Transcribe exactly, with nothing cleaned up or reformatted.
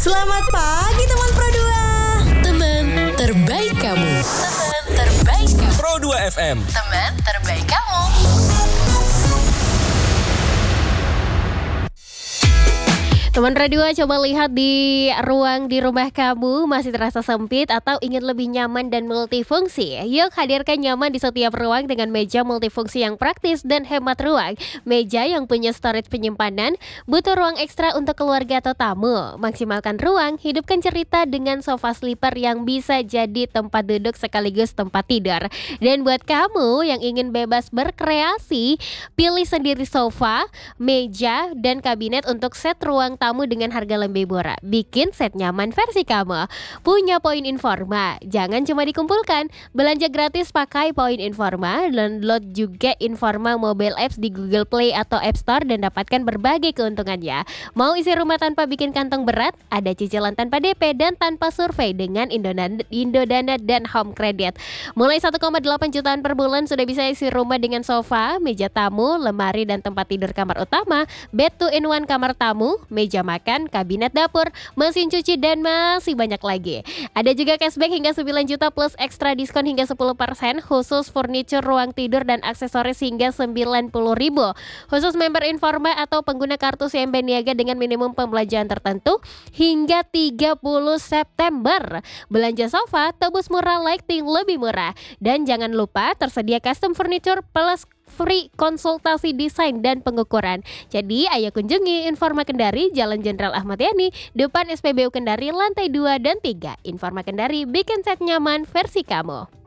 Selamat pagi teman Pro dua. Teman terbaik kamu. Teman terbaik kamu. Pro dua F M. Teman terbaik kamu. Teman Radio, coba lihat di ruang di rumah kamu masih terasa sempit atau ingin lebih nyaman dan multifungsi? Yuk hadirkan nyaman di setiap ruang dengan meja multifungsi yang praktis dan hemat ruang. Meja yang punya storage penyimpanan, butuh ruang ekstra untuk keluarga atau tamu. Maksimalkan ruang, hidupkan cerita dengan sofa sleeper yang bisa jadi tempat duduk sekaligus tempat tidur. Dan buat kamu yang ingin bebas berkreasi, pilih sendiri sofa, meja, dan kabinet untuk set ruang tamu dengan harga lebih murah. Bikin set nyaman versi kamu. Punya Poin Informa? Jangan cuma dikumpulkan. Belanja gratis pakai Poin Informa. Download juga Informa mobile apps di Google Play atau App Store dan dapatkan berbagai keuntungannya. Mau isi rumah tanpa bikin kantong berat? Ada cicilan tanpa D P dan tanpa survei dengan Indodana, Indodana dan Home Credit. Mulai satu koma delapan jutaan per bulan sudah bisa isi rumah dengan sofa, meja tamu, lemari dan tempat tidur kamar utama, bed two in one kamar tamu, meja makan, kabinet dapur, mesin cuci, dan masih banyak lagi. Ada juga cashback hingga sembilan juta plus ekstra diskon hingga sepuluh persen khusus furniture, ruang tidur, dan aksesoris hingga sembilan puluh ribu. Khusus member Informa atau pengguna kartu C M B Niaga dengan minimum pembelanjaan tertentu hingga tiga puluh September. Belanja sofa, tebus murah, lighting lebih murah. Dan jangan lupa tersedia custom furniture plus free konsultasi desain dan pengukuran. Jadi ayo kunjungi Informa Kendari, Jalan Jenderal Ahmad Yani, depan S P B U Kendari, lantai dua dan tiga. Informa Kendari, bikin set nyaman versi kamu.